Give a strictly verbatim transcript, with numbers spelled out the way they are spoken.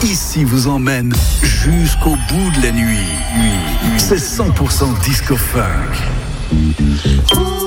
Ici vous emmène jusqu'au bout de la nuit. C'est cent pour cent disco funk.